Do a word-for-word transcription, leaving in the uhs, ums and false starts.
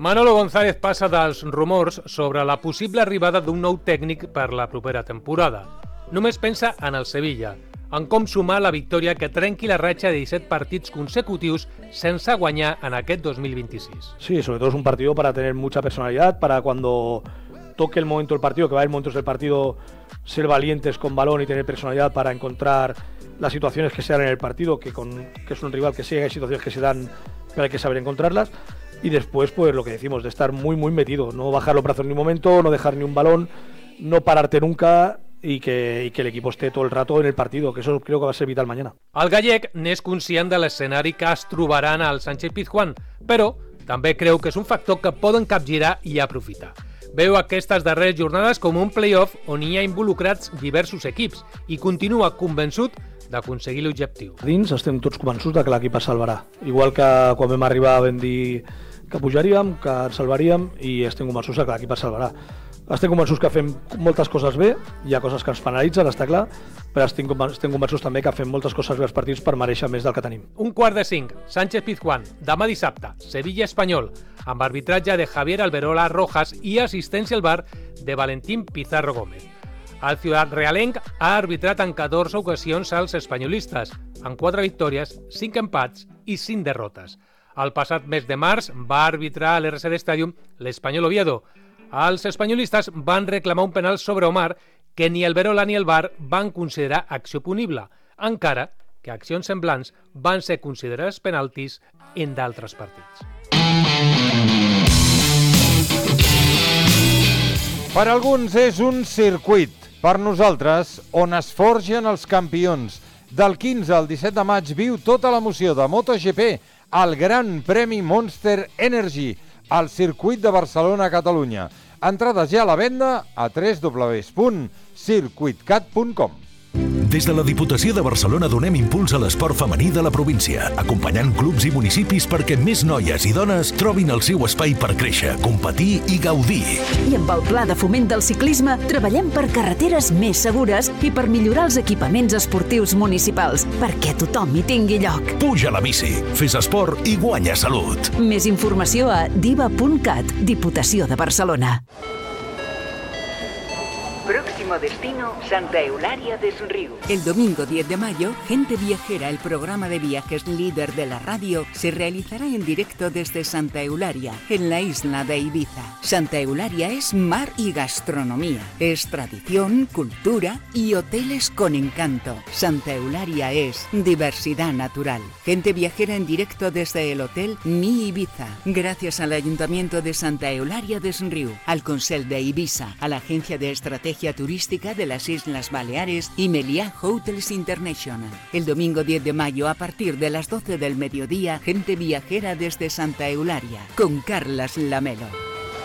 Manolo González passa dels rumors sobre la possible arribada d'un nou tècnic per la propera temporada. Només pensa en el Sevilla, en com sumar la victòria que trenqui la ratxa de disset partits consecutius sense guanyar en aquest dos mil veintiséis. Sí, sobre todo es un partido para tener mucha personalidad, para cuando toque el momento del partido, que va a haber momentos del partido, ser valientes con balón y tener personalidad para encontrar las situaciones que se dan en el partido, que, con, que es un rival que sí hay situaciones que se dan, pero hay que saber encontrarlas. Y después, pues lo que decimos, de estar muy, muy metido, no bajar los brazos en ningún momento, no dejar ni un balón, no pararte nunca i que, i que l'equip esté tot el rato en el partido, que eso creo que va a ser vital mañana. El gallec n'és conscient de l'escenari que es trobaran al Sánchez-Pizjuán, però també creu que és un factor que poden capgirar i aprofitar. Veu aquestes darreres jornades com un play-off on hi ha involucrats diversos equips i continua convençut d'aconseguir l'objectiu. Dins estem tots convençuts de que l'equip es salvarà. Igual que quan vam arribar vam dir que pujaríem, que ens salvaríem, i estem convençuts de que l'equip es salvarà. Estem convençuts que fem moltes coses bé, hi ha coses que ens penalitzen, està clar, però estem, estem convençuts també que fem moltes coses bé als partits per mereixer més del que tenim. Un quart de cinc, Sánchez-Pizjuán, demà dissabte, Sevilla-Espanyol, amb arbitratge de Javier Alberola Rojas i assistència al bar de Valentín Pizarro Gómez. El Ciudad Realenc ha arbitrat en catorze ocasions als espanyolistes, en quatre victòries, cinc empats i cinc derrotes. El passat mes de març va arbitrar a l'R C D Stadium l'Espanyol Oviedo. Els espanyolistes van reclamar un penal sobre Omar que ni el Verola ni el V A R van considerar acció punible, encara que accions semblants van ser considerades penaltis en d'altres partits. Per alguns és un circuit, per nosaltres, on es forgen els campions. Del quinze al disset de maig viu tota l'emoció de MotoGP al Gran Premi Monster Energy, al circuit de Barcelona-Catalunya. Entrades ja a la venda a w w w punt circuitcat punt com. Des de la Diputació de Barcelona donem impuls a l'esport femení de la província, acompanyant clubs i municipis perquè més noies i dones trobin el seu espai per créixer, competir i gaudir. I amb el Pla de Foment del Ciclisme treballem per carreteres més segures i per millorar els equipaments esportius municipals, perquè tothom hi tingui lloc. Puja a la bici, fes esport i guanya salut. Més informació a diva punt cat, Diputació de Barcelona. Próximo destino, Santa Eulalia de Sunriu. El domingo diez de mayo, Gente Viajera, el programa de viajes líder de la radio, se realizará en directo desde Santa Eulalia, en la isla de Ibiza. Santa Eulalia es mar y gastronomía, es tradición, cultura y hoteles con encanto. Santa Eulalia es diversidad natural. Gente Viajera en directo desde el Hotel Mi Ibiza, gracias al Ayuntamiento de Santa Eulalia de Sunriu, al Consell de Ibiza, a la Agencia de Estrategia Turística de las Islas Baleares y Meliá Hotels International. El domingo diez de mayo a partir de las doce del mediodía, Gente Viajera desde Santa Eulalia, con Carlas Lamelo.